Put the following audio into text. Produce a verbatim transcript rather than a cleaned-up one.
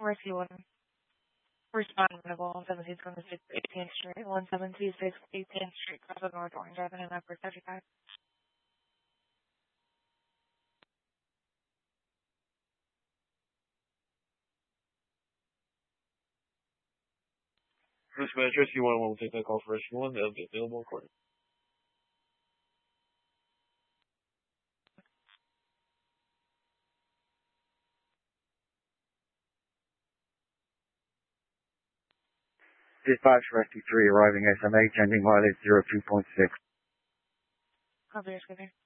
Rescue one. Respond to one seventeen twenty-six eighteenth Street, one seven two six eighteenth Street, Crossroad North Orange Avenue, number thirty-five. Dispatch, Rescue one will take that call for Rescue one. They'll be available accordingly. Dispatch, Rescue three arriving S M H, ending mileage zero two point six. Copy, Rescue three.